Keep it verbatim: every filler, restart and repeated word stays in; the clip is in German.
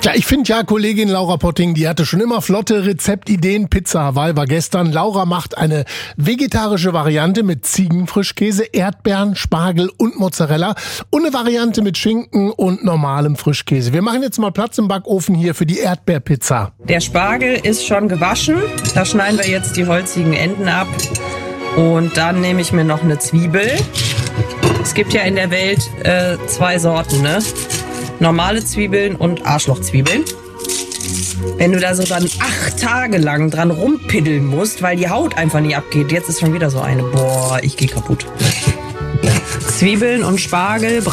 Tja, ich finde ja, Kollegin Laura Potting, die hatte schon immer flotte Rezeptideen. Pizza Hawaii war gestern. Laura macht eine vegetarische Variante mit Ziegenfrischkäse, Erdbeeren, Spargel und Mozzarella und eine Variante mit Schinken und normalem Frischkäse. Wir machen jetzt mal Platz im Backofen hier für die Erdbeerpizza. Der Spargel ist schon gewaschen. Da schneiden wir jetzt die holzigen Enden ab. Und dann nehme ich mir noch eine Zwiebel. Es gibt ja in der Welt äh, zwei Sorten, ne? Normale Zwiebeln und Arschlochzwiebeln. Wenn du da so dann acht Tage lang dran rumpiddeln musst, weil die Haut einfach nicht abgeht. Jetzt ist schon wieder so eine. Boah, ich gehe kaputt. Zwiebeln und Spargel